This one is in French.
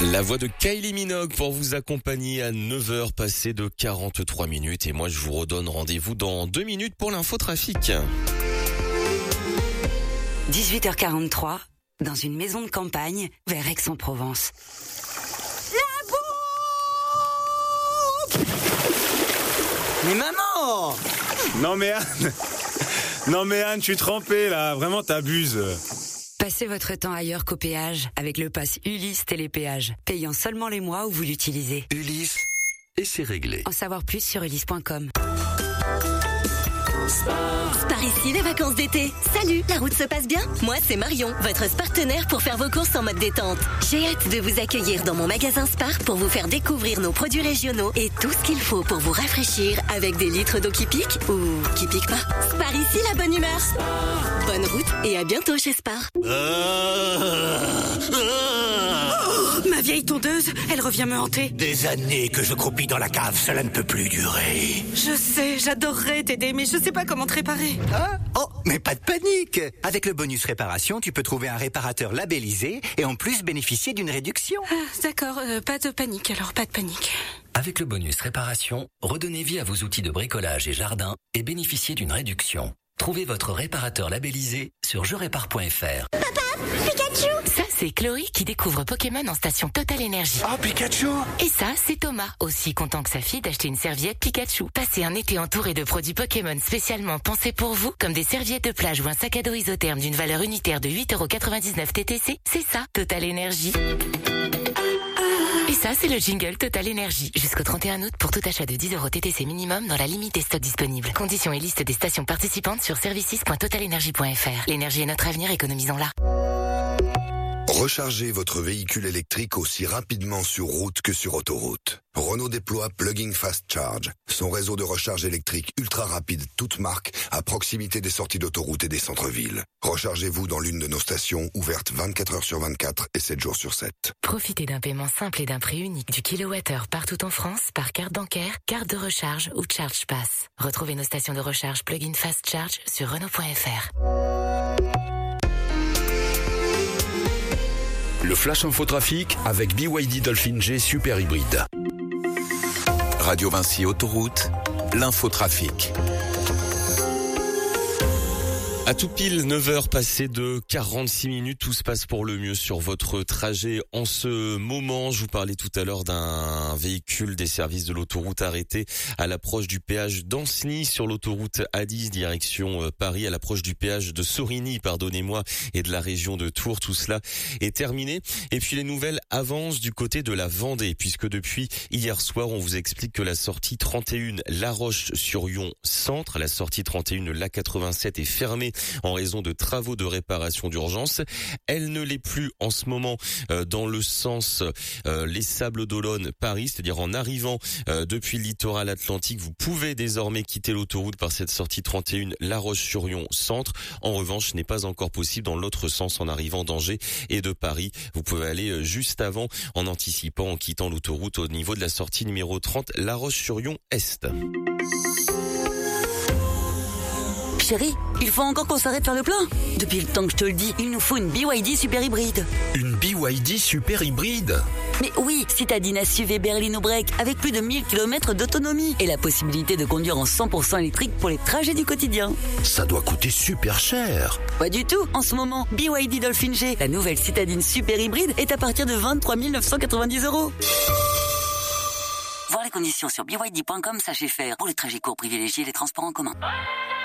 La voix de Kylie Minogue pour vous accompagner à 9h passées de 43 minutes. Et moi, je vous redonne rendez-vous dans 2 minutes pour l'infotrafic. 18h43, dans une maison de campagne, vers Aix-en-Provence. La bouffe! Mais maman! Non mais Anne, je suis trempé là, vraiment t'abuses. Passez votre temps ailleurs qu'au péage avec le pass Ulysse Télépéage, payant seulement les mois où vous l'utilisez. Ulysse, et c'est réglé. En savoir plus sur ulysse.com. Par ici, les vacances d'été. Salut, la route se passe bien? Moi, c'est Marion, votre partenaire pour faire vos courses en mode détente. J'ai hâte de vous accueillir dans mon magasin Spar pour vous faire découvrir nos produits régionaux et tout ce qu'il faut pour vous rafraîchir avec des litres d'eau qui piquent ou qui piquent pas. Spar ici, la bonne humeur. Bonne route et à bientôt chez Spar. Ma vieille tondeuse, elle revient me hanter. Des années que je croupis dans la cave, cela ne peut plus durer. Je sais, j'adorerais t'aider, mais je sais pas comment te réparer. Ah, oh, mais pas de panique! Avec le bonus réparation, tu peux trouver un réparateur labellisé et en plus bénéficier d'une réduction. Ah, d'accord, pas de panique alors, pas de panique. Avec le bonus réparation, redonnez vie à vos outils de bricolage et jardin et bénéficiez d'une réduction. Trouvez votre réparateur labellisé sur jerépare.fr. Pikachu! Ça, c'est Chloé qui découvre Pokémon en station Total Energy. Oh, Pikachu! Et ça, c'est Thomas, aussi content que sa fille d'acheter une serviette Pikachu. Passez un été entouré de produits Pokémon spécialement pensés pour vous, comme des serviettes de plage ou un sac à dos isotherme d'une valeur unitaire de 8,99€ TTC. C'est ça, Total Energy. Et ça, c'est le jingle Total Energy. Jusqu'au 31 août pour tout achat de 10€ TTC minimum dans la limite des stocks disponibles. Conditions et liste des stations participantes sur services.totalenergy.fr. L'énergie est notre avenir, économisons-la. Rechargez votre véhicule électrique aussi rapidement sur route que sur autoroute. Renault déploie Plug-in Fast Charge, son réseau de recharge électrique ultra rapide, toute marque, à proximité des sorties d'autoroute et des centres-villes. Rechargez-vous dans l'une de nos stations, ouvertes 24h/24 et 7 jours sur 7. Profitez d'un paiement simple et d'un prix unique du kilowattheure partout en France par carte bancaire, carte de recharge ou Charge Pass. Retrouvez nos stations de recharge Plug-in Fast Charge sur Renault.fr. Le Flash Infotrafic avec BYD Dolphin G Super Hybride. Radio Vinci Autoroute, l'infotrafic. À tout pile 9h passées de 46 minutes, tout se passe pour le mieux sur votre trajet en ce moment. Je vous parlais tout à l'heure d'un véhicule des services de l'autoroute arrêté à l'approche du péage d'Ancenis sur l'autoroute A10 direction Paris, à l'approche du péage de Sorigny, pardonnez-moi, et de la région de Tours. Tout cela est terminé. Et puis les nouvelles avancent du côté de la Vendée, puisque depuis hier soir, on vous explique que la sortie 31 La Roche-sur-Yon Centre, la sortie 31 l'A87 est fermée en raison de travaux de réparation d'urgence. Elle ne l'est plus en ce moment dans le sens les Sables d'Olonne Paris, c'est-à-dire en arrivant depuis le littoral atlantique, vous pouvez désormais quitter l'autoroute par cette sortie 31 La Roche-sur-Yon Centre. En revanche, ce n'est pas encore possible dans l'autre sens en arrivant d'Angers et de Paris. Vous pouvez aller juste avant en anticipant, en quittant l'autoroute au niveau de la sortie numéro 30 La Roche-sur-Yon Est. Chérie, il faut encore qu'on s'arrête faire le plein. Depuis le temps que je te le dis, il nous faut une BYD super hybride. Une BYD super hybride? Mais oui, citadine SUV berlino break avec plus de 1000 km d'autonomie et la possibilité de conduire en 100% électrique pour les trajets du quotidien. Ça doit coûter super cher. Pas du tout. En ce moment, BYD Dolphin G, la nouvelle citadine super hybride, est à partir de 23 990€. Voir les conditions sur byd.com/fr pour les trajets courts privilégiés et les transports en commun.